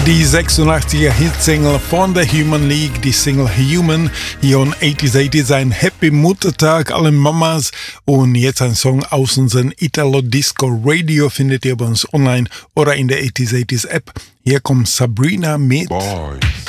Die 86er Hitsingle von der Human League, die Single Human, hier on 80s ein Happy Muttertag allen Mamas und jetzt ein Song aus unserem Italo Disco Radio findet ihr bei uns online oder in der 80s App. Hier kommt Sabrina mit Boys.